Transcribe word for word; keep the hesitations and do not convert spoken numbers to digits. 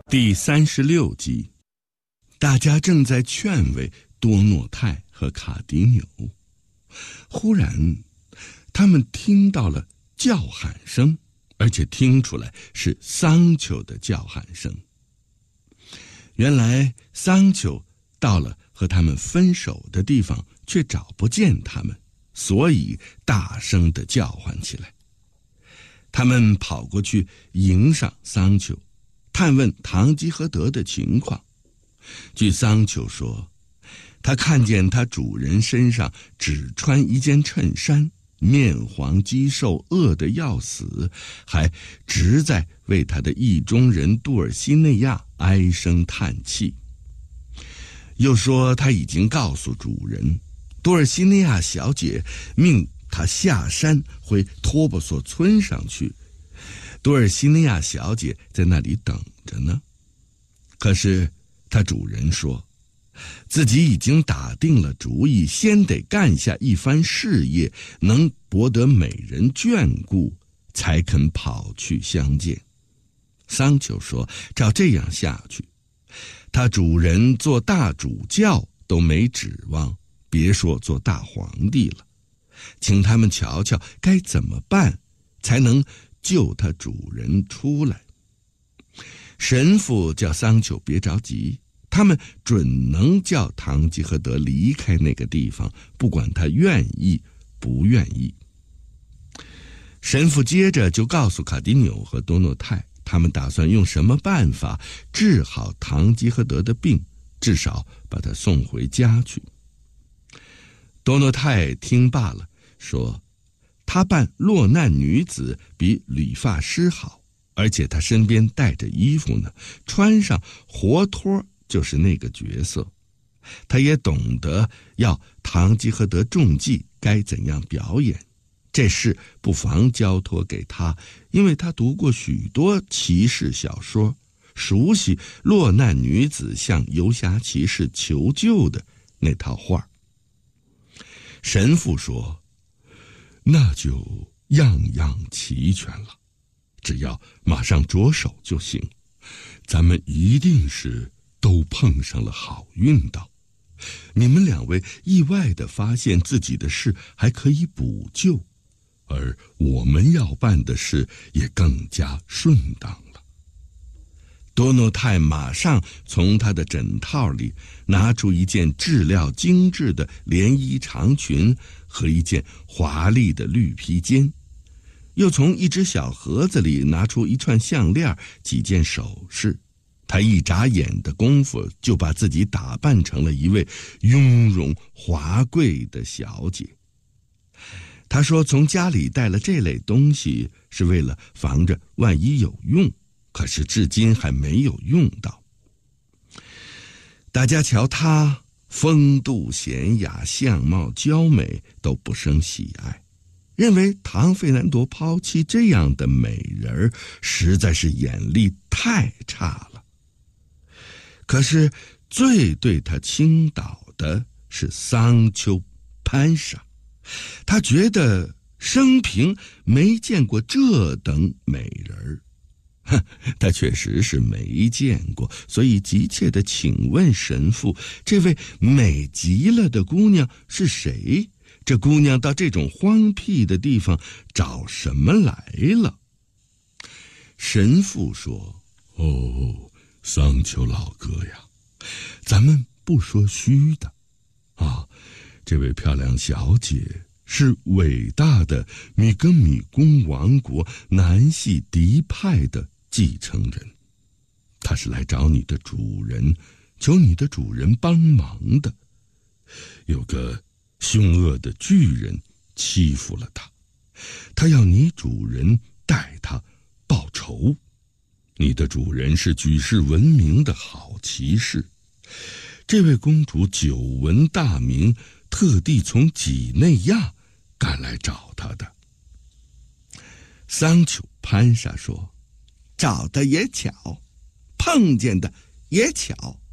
第三十六集，大家正在劝慰多诺泰和卡迪纽，忽然他们听到了叫喊声，而且听出来是桑丘的叫喊声。原来桑丘到了和他们分手的地方，却找不见他们，所以大声地叫唤起来。他们跑过去迎上桑丘，探问堂吉诃德的情况。据桑丘说，他看见他主人身上只穿一件衬衫，面黄肌瘦，饿得要死，还直在为他的意中人杜尔西内亚唉声叹气。又说他已经告诉主人，杜尔西内亚小姐命他下山回托波索村上去，多尔西尼亚小姐在那里等着呢。可是他主人说，自己已经打定了主意，先得干下一番事业，能博得美人眷顾，才肯跑去相见。桑丘说，照这样下去，他主人做大主教都没指望，别说做大皇帝了。请他们瞧瞧该怎么办，才能救他主人出来。神父叫桑丘别着急，他们准能叫堂吉诃德离开那个地方，不管他愿意不愿意。神父接着就告诉卡迪纽和多诺泰，他们打算用什么办法治好堂吉诃德的病，至少把他送回家去。多诺泰听罢了，说他扮落难女子比理发师好，而且他身边带着衣服呢，穿上活脱就是那个角色。他也懂得要堂吉诃德中计该怎样表演，这事不妨交托给他，因为他读过许多骑士小说，熟悉落难女子向游侠骑士求救的那套话。神父说，那就样样齐全了，只要马上着手就行。咱们一定是都碰上了好运道。你们两位意外地发现自己的事还可以补救，而我们要办的事也更加顺当了。多诺泰马上从他的枕套里拿出一件质料精致的连衣长裙和一件华丽的绿披肩，又从一只小盒子里拿出一串项链，几件首饰。他一眨眼的功夫就把自己打扮成了一位雍容华贵的小姐。他说从家里带了这类东西是为了防着万一有用，可是至今还没有用到。大家瞧他风度娴雅，相貌娇美，都不生喜爱，认为唐费南多抛弃这样的美人实在是眼力太差了。可是最对他倾倒的是桑丘潘莎，他觉得生平没见过这等美人。哼，他确实是没见过，所以急切地请问神父，这位美极了的姑娘是谁？这姑娘到这种荒僻的地方找什么来了？神父说，哦，桑丘老哥呀，咱们不说虚的啊，这位漂亮小姐是伟大的米格米公王国南系嫡派的继承人，他是来找你的主人，求你的主人帮忙的。有个凶恶的巨人欺负了他，他要你主人代他报仇。你的主人是举世闻名的好骑士，这位公主久闻大名，特地从几内亚赶来找他的。桑丘潘莎说，找的也巧，碰见的也巧。